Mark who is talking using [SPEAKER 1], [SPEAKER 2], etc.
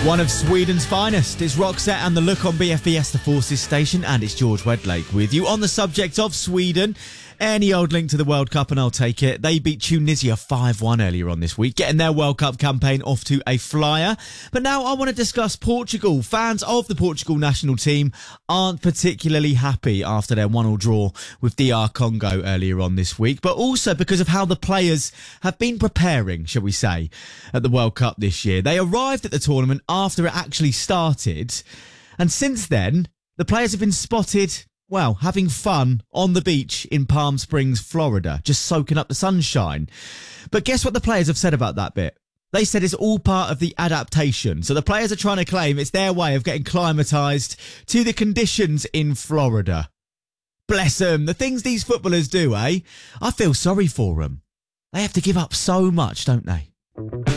[SPEAKER 1] One of Sweden's finest is Roxette and The Look on BFBS, the Forces station, and it's George Wedlake with you. On the subject of Sweden, any old link to the World Cup and I'll take it. They beat Tunisia 5-1 earlier on this week, getting their World Cup campaign off to a flyer. But now I want to discuss Portugal. Fans of the Portugal national team aren't particularly happy after their 1-1 draw with DR Congo earlier on this week, but also because of how the players have been preparing, shall we say, at the World Cup this year. They arrived at the tournament after it actually started, and since then, the players have been spotted, well, having fun on the beach in Palm Springs, Florida, just soaking up the sunshine. But guess what the players have said about that bit? They said it's all part of the adaptation. So the players are trying to claim it's their way of getting climatised to the conditions in Florida. Bless them. The things these footballers do, eh? I feel sorry for them. They have to give up so much, don't they?